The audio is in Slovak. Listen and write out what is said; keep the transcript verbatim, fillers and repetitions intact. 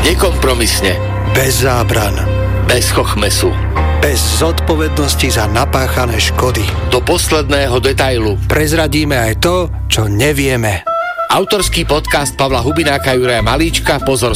Nekompromisne. Bez zábran. Bez chochmesu. Bez zodpovednosti za napáchané škody. Do posledného detailu. Prezradíme aj to, čo nevieme. Autorský podcast Pavla Hubináka a Juraja Malíčka, pozor